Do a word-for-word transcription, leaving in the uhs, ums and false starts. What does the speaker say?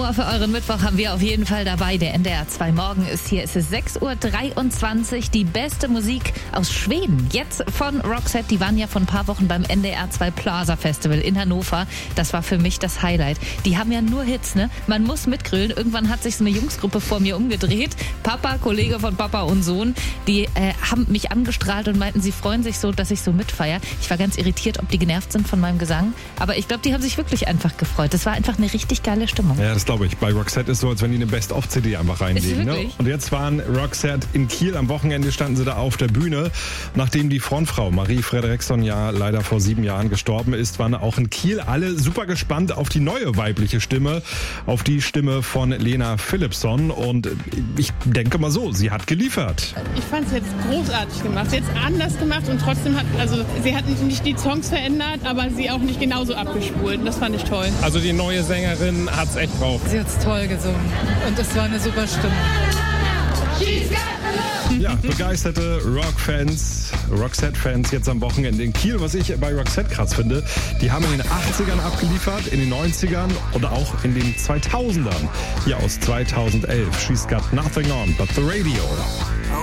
Ohr für euren Mittwoch haben wir auf jeden Fall dabei. Der N D R zwei Morgen ist hier. Es ist sechs Uhr dreiundzwanzig. Die beste Musik aus Schweden. Jetzt von Roxette. Die waren ja vor ein paar Wochen beim N D R zwei Plaza Festival in Hannover. Das war für mich das Highlight. Die haben ja nur Hits, ne? Man muss mitgrillen. Irgendwann hat sich so eine Jungsgruppe vor mir umgedreht. Papa, Kollege von Papa und Sohn, die äh, haben mich angestrahlt und meinten, sie freuen sich so, dass ich so mitfeiere. Ich war ganz irritiert, ob die genervt sind von meinem Gesang. Aber ich glaube, die haben sich wirklich einfach gefreut. Das war einfach eine richtig geile Stimmung. Ja, das glaube ich. Bei Roxette ist so, als wenn die eine Best-of-C D einfach reinlegen. Ne? Und jetzt waren Roxette in Kiel. Am Wochenende standen sie da auf der Bühne. Nachdem die Frontfrau Marie Fredriksson ja leider vor sieben Jahren gestorben ist, waren auch in Kiel alle super gespannt auf die neue weibliche Stimme, auf die Stimme von Lena Philipsson. Und ich denke mal so, sie hat geliefert. Ich fand es jetzt großartig gemacht. Sie hat es anders gemacht und trotzdem hat, also sie hat nicht die Songs verändert, aber sie auch nicht genauso abgespult. Das fand ich toll. Also die neue Sängerin hat es echt drauf. Sie hat es toll gesungen und es war eine super Stimme. Ja, begeisterte Rock-Fans, Roxette-Fans jetzt am Wochenende in Kiel. Was ich bei Roxette krass finde, die haben in den achtzigern abgeliefert, in den neunzigern und auch in den zweitausendern. Hier aus zweitausendelf. She's got nothing on but the radio.